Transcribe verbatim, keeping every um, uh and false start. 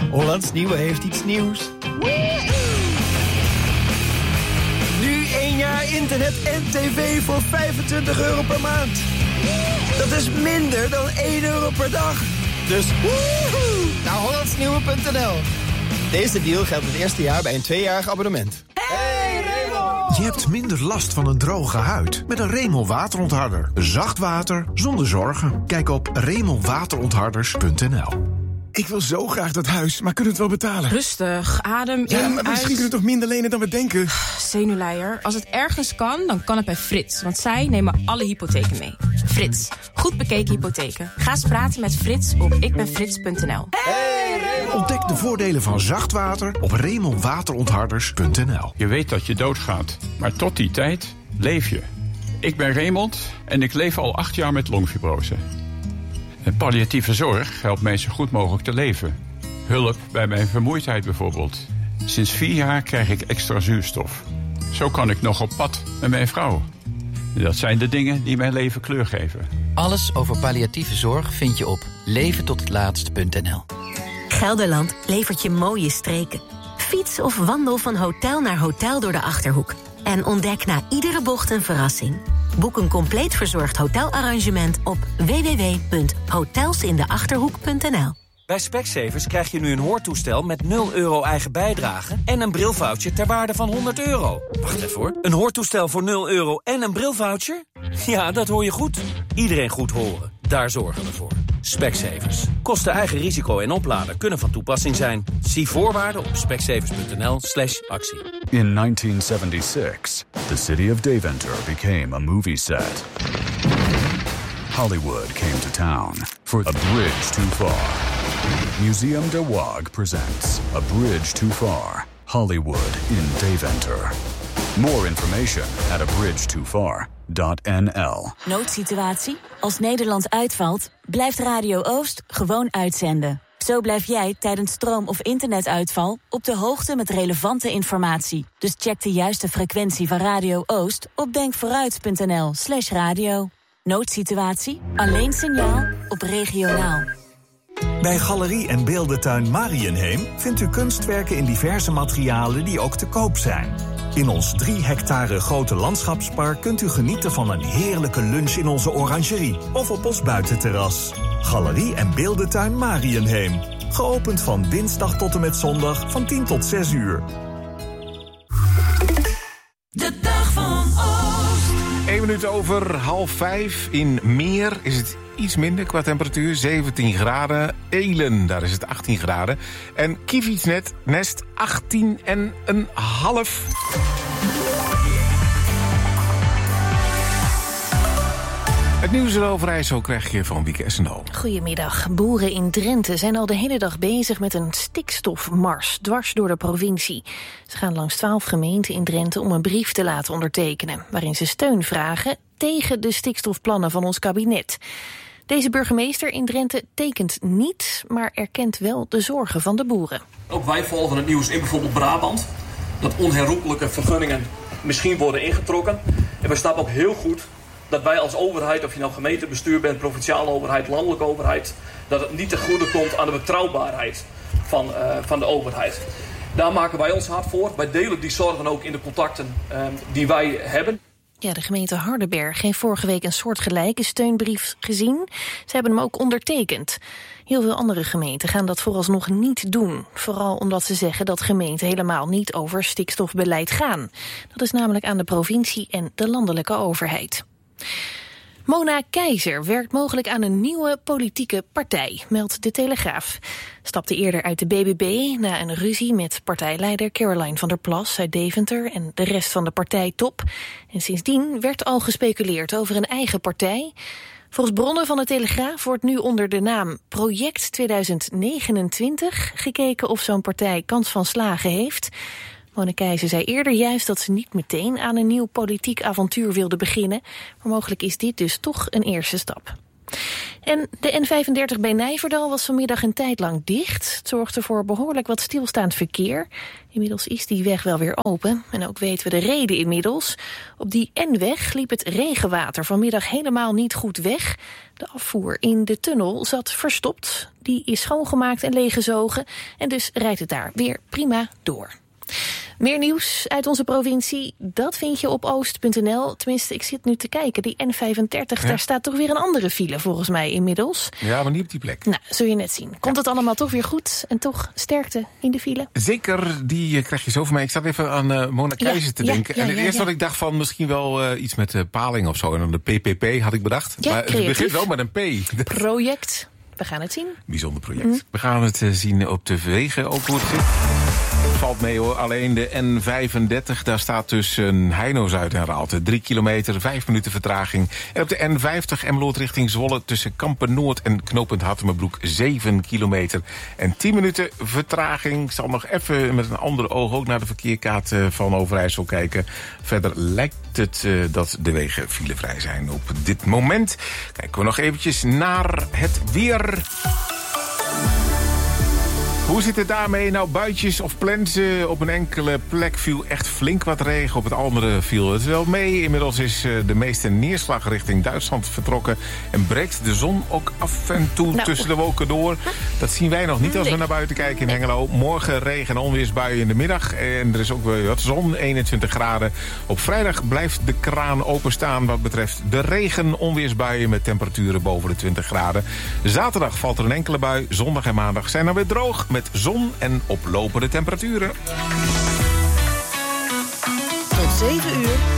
Hollands Nieuwe heeft iets nieuws. Nu één jaar internet en tv voor vijfentwintig euro per maand. Dat is minder dan één euro per dag. Dus woehoe, naar hollandsnieuwe punt n l. Deze deal geldt het eerste jaar bij een tweejarig abonnement. Hey Raymond! Je hebt minder last van een droge huid met een Remel waterontharder. Zacht water zonder zorgen. Kijk op remel waterontharders punt n l. Ik wil zo graag dat huis, maar kunnen we het wel betalen? Rustig, adem ja, in, maar misschien uit. kunnen we toch minder lenen dan we denken? Zenuwleier. Als het ergens kan, dan kan het bij Frits. Want zij nemen alle hypotheken mee. Frits, goed bekeken hypotheken. Ga eens praten met Frits op ikbenfrits punt n l. Hey, Raymond! Ontdek de voordelen van zacht water op remel waterontharders punt n l. Je weet dat je doodgaat, maar tot die tijd leef je. Ik ben Raymond en ik leef al acht jaar met longfibrose. En palliatieve zorg helpt mij zo goed mogelijk te leven. Hulp bij mijn vermoeidheid bijvoorbeeld. Sinds vier jaar krijg ik extra zuurstof. Zo kan ik nog op pad met mijn vrouw. Dat zijn de dingen die mijn leven kleur geven. Alles over palliatieve zorg vind je op leven tot het laatst punt n l. Gelderland levert je mooie streken. Fiets of wandel van hotel naar hotel door de Achterhoek. En ontdek na iedere bocht een verrassing. Boek een compleet verzorgd hotelarrangement op w w w punt hotelsindeachterhoek punt n l. Bij Specsavers krijg je nu een hoortoestel met nul euro eigen bijdrage en een brilvoucher ter waarde van honderd euro. Wacht even hoor. Een hoortoestel voor nul euro en een brilvoucher? Ja, dat hoor je goed. Iedereen goed horen. Daar zorgen we voor. Specsavers. Kosten eigen risico en opladen kunnen van toepassing zijn. Zie voorwaarden op specsavers punt n l slash actie. In nineteen seventy-six, the city of Deventer became a movie set. Hollywood came to town for A Bridge Too Far. Museum de Waag presents A Bridge Too Far, Hollywood in Deventer. More information at a bridge too far dot n l. Noodsituatie? Als Nederland uitvalt, blijft Radio Oost gewoon uitzenden. Zo blijf jij tijdens stroom- of internetuitval op de hoogte met relevante informatie. Dus check de juiste frequentie van Radio Oost op denkvooruit punt n l slash radio. Noodsituatie? Alleen signaal op regionaal. Bij Galerie en Beeldentuin Mariënheem vindt u kunstwerken in diverse materialen die ook te koop zijn. In ons drie hectare grote landschapspark kunt u genieten van een heerlijke lunch in onze orangerie of op ons buitenterras. Galerie en Beeldentuin Mariënheem. Geopend van dinsdag tot en met zondag van tien tot zes uur. De dag van Oost. Eén minuut over half vijf. In Meer is het iets minder qua temperatuur. zeventien graden. Elen, daar is het achttien graden. En Kievitsnet, Nest, achttien en een half. Het nieuws erover IJssel krijg je van Wieke Essendal. Goedemiddag. Boeren in Drenthe zijn al de hele dag bezig met een stikstofmars dwars door de provincie. Ze gaan langs twaalf gemeenten in Drenthe om een brief te laten ondertekenen, waarin ze steun vragen tegen de stikstofplannen van ons kabinet. Deze burgemeester in Drenthe tekent niet, maar erkent wel de zorgen van de boeren. Ook wij volgen het nieuws in bijvoorbeeld Brabant, dat onherroepelijke vergunningen misschien worden ingetrokken. En we snappen ook heel goed dat wij als overheid, of je nou gemeentebestuur bent, provinciale overheid, landelijke overheid, dat het niet ten goede komt aan de betrouwbaarheid van, uh, van de overheid. Daar maken wij ons hard voor. Wij delen die zorgen ook in de contacten uh, die wij hebben. Ja, de gemeente Hardenberg heeft vorige week een soortgelijke steunbrief gezien. Ze hebben hem ook ondertekend. Heel veel andere gemeenten gaan dat vooralsnog niet doen. Vooral omdat ze zeggen dat gemeenten helemaal niet over stikstofbeleid gaan. Dat is namelijk aan de provincie en de landelijke overheid. Mona Keizer werkt mogelijk aan een nieuwe politieke partij, meldt De Telegraaf. Stapte eerder uit de B B B na een ruzie met partijleider Caroline van der Plas uit Deventer en de rest van de partijtop. En sindsdien werd al gespeculeerd over een eigen partij. Volgens bronnen van De Telegraaf wordt nu onder de naam Project tweeduizend negenentwintig gekeken of zo'n partij kans van slagen heeft. Mona Keizer zei eerder juist dat ze niet meteen aan een nieuw politiek avontuur wilde beginnen. Maar mogelijk is dit dus toch een eerste stap. En de N vijfendertig bij Nijverdal was vanmiddag een tijd lang dicht. Het zorgde voor behoorlijk wat stilstaand verkeer. Inmiddels is die weg wel weer open. En ook weten we de reden inmiddels. Op die N-weg liep het regenwater vanmiddag helemaal niet goed weg. De afvoer in de tunnel zat verstopt. Die is schoongemaakt en leeggezogen. En dus rijdt het daar weer prima door. Meer nieuws uit onze provincie, dat vind je op oost punt n l. Tenminste, ik zit nu te kijken, die N vijfendertig, ja. Daar staat toch weer een andere file volgens mij inmiddels. Ja, maar niet op die plek. Nou, zul je net zien. Komt ja. het allemaal toch weer goed en toch sterkte in de file? Zeker, die uh, krijg je zo van mij. Ik zat even aan uh, Mona Keizer ja, te ja, denken. Ja, en het ja, eerste ja. wat ik dacht van misschien wel uh, iets met uh, paling of zo. En dan de P P P had ik bedacht. Ja, maar creatief. Het begint wel met een P. Project. We gaan het zien. Bijzonder project. Mm. We gaan het uh, zien op de wegen, ook hoe het zit. Valt mee hoor, alleen de N vijfendertig, daar staat tussen Heino-Zuid en Raalte drie kilometer, vijf minuten vertraging. En op de N vijftig Emmeloord richting Zwolle tussen Kampen-Noord en knooppunt Hattemerbroek zeven kilometer. En tien minuten vertraging. Ik zal nog even met een andere oog ook naar de verkeerkaart van Overijssel kijken. Verder lijkt het uh, dat de wegen filevrij zijn op dit moment. Kijken we nog eventjes naar het weer. Hoe zit het daarmee? Nou, buitjes of plensen. Op een enkele plek viel echt flink wat regen. Op het andere viel het wel mee. Inmiddels is de meeste neerslag richting Duitsland vertrokken. En breekt de zon ook af en toe nou. tussen de wolken door. Dat zien wij nog niet als we naar buiten kijken in Hengelo. Morgen regen en onweersbuien in de middag. En er is ook weer wat zon, eenentwintig graden. Op vrijdag blijft de kraan openstaan wat betreft de regen, onweersbuien met temperaturen boven de twintig graden. Zaterdag valt er een enkele bui. Zondag en maandag zijn dan weer droog met zon en oplopende temperaturen. Tot zeven uur.